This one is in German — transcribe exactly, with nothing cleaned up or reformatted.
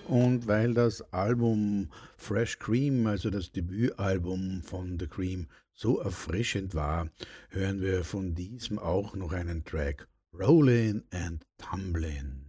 Und weil das Album Fresh Cream, also das Debütalbum von The Cream, so erfrischend war, hören wir von diesem auch noch einen Track, Rollin' and Tumblin'.